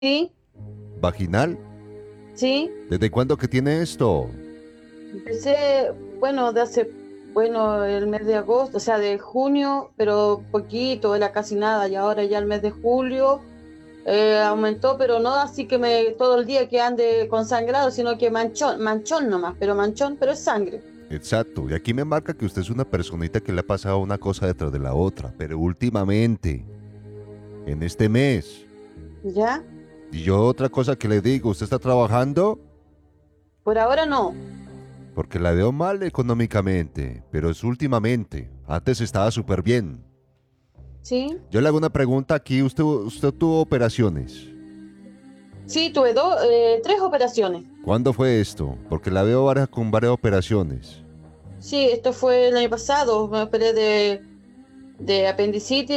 Sí, ¿Vaginal? sí. ¿Desde cuándo que tiene esto? Empecé, bueno, bueno, el mes de agosto, o sea, de junio, pero poquito, era casi nada, y ahora ya el mes de julio aumentó, pero no así que todo el día que ande con sangrado, sino que manchón, manchón nomás, pero es sangre. Exacto, y aquí me marca que usted es una personita que le ha pasado una cosa detrás de la otra, pero últimamente, en este mes, ¿Ya? y yo otra cosa que le digo, ¿usted está trabajando? Por ahora no. Porque la veo mal económicamente, pero es últimamente, antes estaba súper bien. ¿Sí? Yo le hago una pregunta aquí, usted tuvo operaciones. Sí, tuve tres operaciones. ¿Cuándo fue esto? Porque la veo con varias operaciones. Sí, esto fue el año pasado, me operé de apendicitis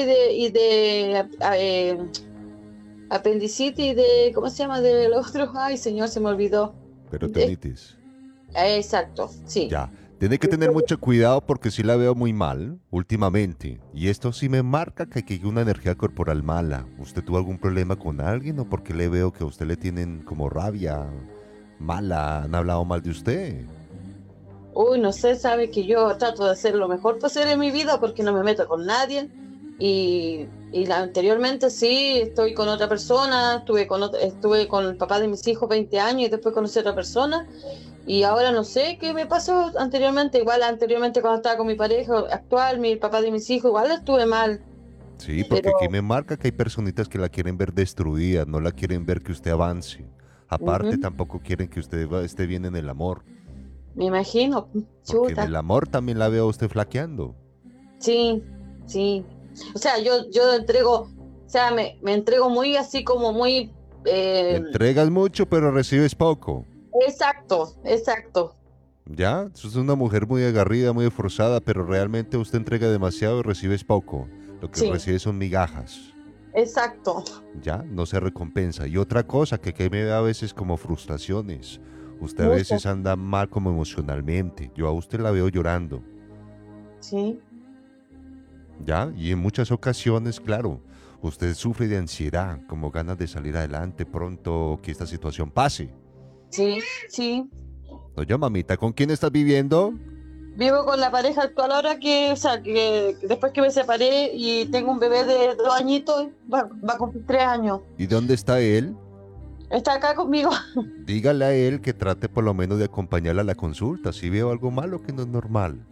apendicitis y ¿cómo se llama? Del otro, ay señor, se me olvidó. De- Peritonitis. exacto, sí. Ya, tiene que tener mucho cuidado porque sí la veo muy mal últimamente. Y esto sí me marca que aquí hay una energía corporal mala. ¿Usted tuvo algún problema con alguien o porque le veo que a usted le tienen como rabia mala? ¿Han hablado mal de usted? Uy, no sé, sabe que yo trato de hacer lo mejor posible en mi vida porque no me meto con nadie. Anteriormente sí, estoy con otra persona, estuve con el papá de mis hijos 20 años y después conocí a otra persona. Y ahora no sé qué me pasó anteriormente. Igual anteriormente cuando estaba con mi pareja actual, mi papá de mis hijos, igual estuve mal. Sí, porque aquí Pero me marca que hay personitas que la quieren ver destruida, no la quieren ver que usted avance. Aparte, ujú, tampoco quieren que usted esté bien en el amor, me imagino, porque en el chuta. amor también la veo a usted flaqueando. Sí, sí. O sea, yo entrego, o sea, me entrego muy así como muy Entregas mucho, pero recibes poco. exacto, exacto. ¿Ya? Usted es una mujer muy agarrida, muy esforzada, pero realmente usted entrega demasiado y recibes poco. Lo que Sí, recibe son migajas. exacto. ¿Ya? No se recompensa. Y otra cosa que aquí me da a veces como frustraciones. Usted a Mucho. veces anda mal como emocionalmente. Yo a usted la veo llorando. Sí, ¿Ya? Y en muchas ocasiones, claro, usted sufre de ansiedad, como ganas de salir adelante pronto que esta situación pase. sí, sí. ¿No, yo, mamita? ¿Con quién estás viviendo? Vivo con la pareja actual ahora o sea, que después que me separé y tengo un bebé de 2 añitos, va a cumplir 3 años. ¿Y dónde está él? Está acá conmigo. Dígale a él que trate por lo menos de acompañarla a la consulta. Si veo algo malo que no es normal.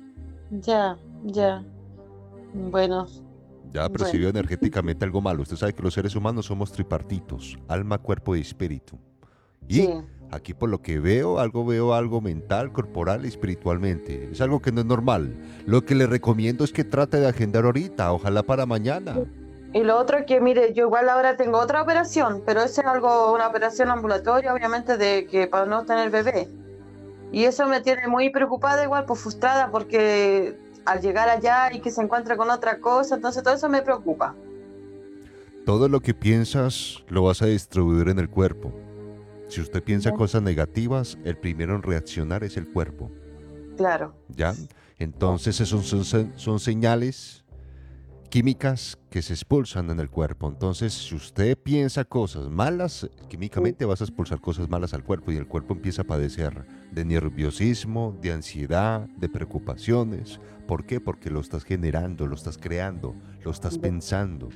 Ya, ya. Bueno, Ya bueno, percibió energéticamente algo malo. Usted sabe que los seres humanos somos tripartitos, alma, cuerpo y espíritu. sí. Y aquí por lo que veo algo mental, corporal y espiritualmente. Es algo que no es normal. Lo que le recomiendo es que trate de agendar ahorita, ojalá para mañana. Y lo otro es que, mire, yo igual ahora tengo otra operación, pero es algo, una operación ambulatoria, obviamente, de que para no tener bebé. Y eso me tiene muy preocupada, igual, pues frustrada, porque al llegar allá y que se encuentre con otra cosa, entonces todo eso me preocupa. Todo lo que piensas lo vas a distribuir en el cuerpo. Si usted piensa Ya. cosas negativas, el primero en reaccionar es el cuerpo. Claro. ¿Ya? Entonces esos son señales químicas que se expulsan en el cuerpo. Entonces, si usted piensa cosas malas, Sí. químicamente vas a expulsar cosas malas al cuerpo y el cuerpo empieza a padecer de nerviosismo, de ansiedad, de preocupaciones. ¿Por qué? Porque lo estás generando, lo estás creando, lo estás pensando.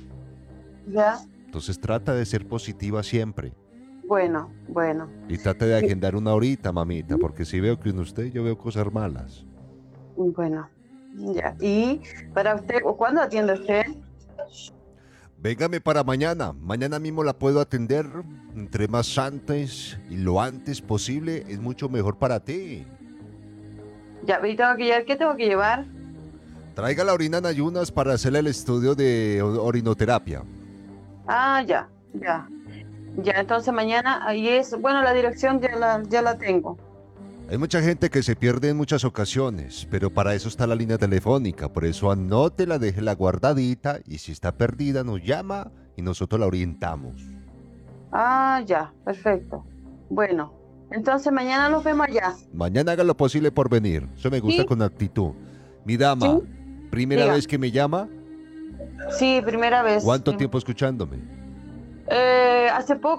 Ya. Entonces trata de ser positiva siempre Bueno, bueno. y trata de Y- agendar una horita, mamita, porque si veo que en usted yo veo cosas malas. Bueno, ya. ¿Y para usted, cuándo atiende usted? Véngame para mañana. Mañana mismo la puedo atender. Entre más antes y lo antes posible es mucho mejor para ti. Ya, ¿y tengo que llevar? ¿Qué tengo que llevar? Traiga la orina en ayunas para hacerle el estudio de orinoterapia. Ah, ya, ya. Ya, entonces mañana ahí es, bueno, la dirección ya la tengo. Hay mucha gente que se pierde en muchas ocasiones, pero para eso está la línea telefónica. Por eso anótela, déjela guardadita y si está perdida nos llama y nosotros la orientamos. Ah, ya, perfecto. Bueno, entonces mañana nos vemos allá. Mañana haga lo posible por venir. Eso me gusta ¿Sí? con actitud. Mi ¿Sí? dama, primera Diga. vez que me llama. Sí, primera vez. ¿Cuánto tiempo escuchándome? Hace poco